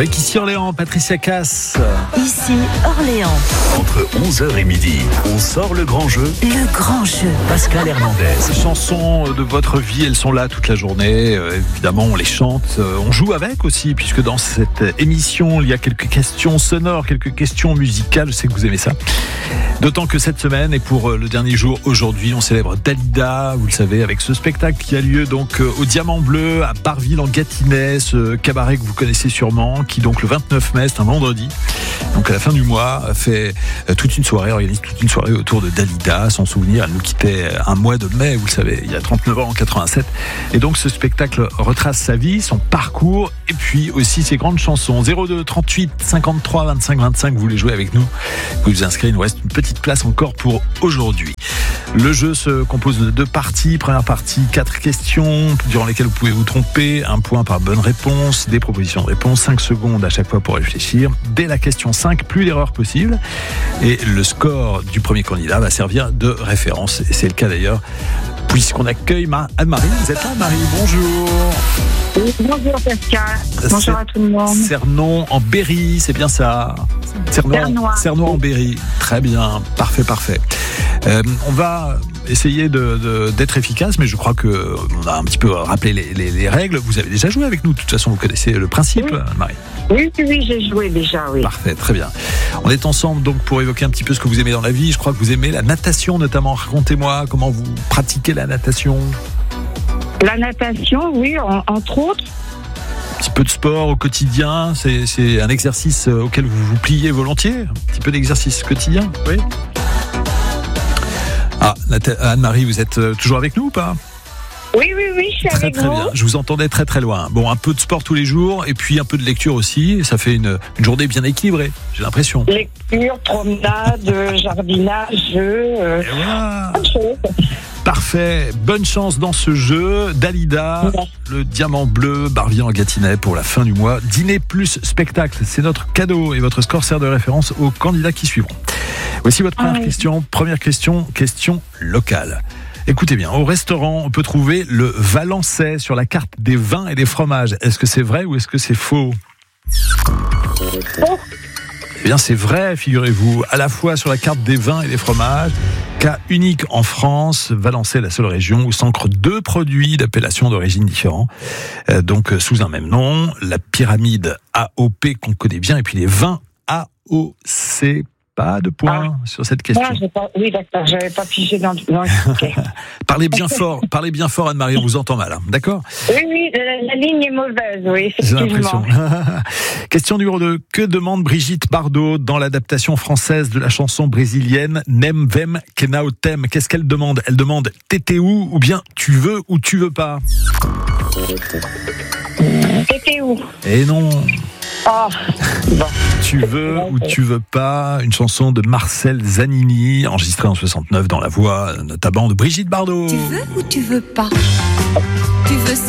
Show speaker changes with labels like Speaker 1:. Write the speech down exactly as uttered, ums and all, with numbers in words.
Speaker 1: Avec ici Orléans, Patricia Cass.
Speaker 2: Ici Orléans.
Speaker 3: Entre onze heures et midi, on sort le grand jeu.
Speaker 2: Le grand jeu.
Speaker 3: Pascal Hernandez.
Speaker 1: Ces chansons de votre vie, elles sont là toute la journée. Euh, évidemment, on les chante. Euh, on joue avec aussi, puisque dans cette émission, il y a quelques questions sonores, quelques questions musicales. Je sais que vous aimez ça. D'autant que cette semaine, et pour le dernier jour aujourd'hui, on célèbre Dalida, vous le savez, avec ce spectacle qui a lieu donc au Diamant Bleu, à Barville en Gâtinais, ce cabaret que vous connaissez sûrement, qui donc le vingt-neuf mai, c'est un vendredi, donc à la fin du mois, fait toute une soirée, organise toute une soirée autour de Dalida, son souvenir. Elle nous quittait un mois de mai, vous le savez, il y a trente-neuf ans, en quatre-vingt-sept. Et donc ce spectacle retrace sa vie, son parcours, et puis aussi ses grandes chansons. zéro deux trente-huit cinquante-trois vingt-cinq vingt-cinq, vous voulez jouer avec nous, vous vous inscrivez, il nous reste une petite place encore pour aujourd'hui. Le jeu se compose de deux parties. Première partie, quatre questions durant lesquelles vous pouvez vous tromper. Un point par bonne réponse, des propositions de réponse, cinq secondes à chaque fois pour réfléchir. Dès la question cinq, plus d'erreurs possible. Et le score du premier candidat va servir de référence. Et c'est le cas d'ailleurs, puisqu'on accueille Ma- Anne-Marie. Vous êtes là, Marie? Bonjour.
Speaker 4: Oui, bonjour Pascal. Bonjour à tout le monde.
Speaker 1: Cernon en Berry, c'est bien ça? Cernon, Cernon en Berry. Très bien, parfait, parfait. Euh, on va essayer de, de, d'être efficace, mais je crois que on a un petit peu rappelé les, les, les règles. Vous avez déjà joué avec nous, de toute façon, vous connaissez le principe,
Speaker 4: oui.
Speaker 1: Marie.
Speaker 4: Oui, oui, j'ai joué déjà, oui.
Speaker 1: Parfait, très bien. On est ensemble donc pour évoquer un petit peu ce que vous aimez dans la vie. Je crois que vous aimez la natation notamment. Racontez-moi comment vous pratiquez la natation.
Speaker 4: La natation, oui, en, entre autres.
Speaker 1: Un petit peu de sport au quotidien, c'est, c'est un exercice auquel vous vous pliez volontiers. Un petit peu d'exercice quotidien, oui. Ah, Anne-Marie, vous êtes toujours avec nous ou pas?
Speaker 4: Oui, oui, oui, je suis
Speaker 1: très,
Speaker 4: avec
Speaker 1: très
Speaker 4: vous.
Speaker 1: Bien. Je vous entendais très très loin. Bon, un peu de sport tous les jours et puis un peu de lecture aussi. Ça fait une, une journée bien équilibrée, j'ai l'impression.
Speaker 4: Lecture, promenade, jardinage, jeu. Euh,
Speaker 1: voilà.
Speaker 4: Plein de choses.
Speaker 1: Parfait. Bonne chance dans ce jeu. Dalida, ouais. Le Diamant Bleu, Barville en Gâtinais pour la fin du mois. Dîner plus spectacle, c'est notre cadeau et votre score sert de référence aux candidats qui suivront. Voici votre première ah, oui. question. Première question, question locale. Écoutez bien, au restaurant, on peut trouver le Valençais sur la carte des vins et des fromages. Est-ce que c'est vrai ou est-ce que c'est faux? Oh. Eh bien, c'est vrai, figurez-vous, à la fois sur la carte des vins et des fromages. Cas unique en France, Valençay est la seule région où s'ancrent deux produits d'appellation d'origine différents. Euh, donc, sous un même nom, la pyramide A O P qu'on connaît bien et puis les vins A O C. Pas de points ah. sur cette question.
Speaker 4: Non, j'ai pas, oui, d'accord, j'avais pas pigé dans le. Okay.
Speaker 1: Parlez bien fort, parlez bien fort, Anne-Marie, on vous entend mal, hein. D'accord?
Speaker 4: Oui, oui, la, la ligne est mauvaise, oui, effectivement.
Speaker 1: J'ai l'impression. Question numéro deux. Que demande Brigitte Bardot dans l'adaptation française de la chanson brésilienne Nem Vem Que Não Tem? Qu'est-ce qu'elle demande? Elle demande Tété où ou bien tu veux ou tu veux pas?
Speaker 4: Tété où?
Speaker 1: Et non.
Speaker 4: Oh, bon.
Speaker 1: Tu veux ou tu veux pas, une chanson de Marcel Zanini, enregistrée en soixante-neuf dans la voix notamment de Brigitte Bardot.
Speaker 2: Tu veux ou tu veux pas? Tu veux